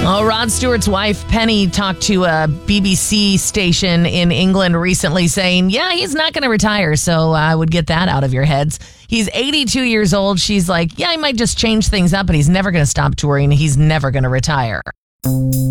Well, Rod Stewart's wife, Penny, talked to a BBC station in England recently saying, yeah, he's not going to retire, so I would get that out of your heads. He's 82 years old. She's like, yeah, he might just change things up, but he's never going to stop touring. He's never going to retire.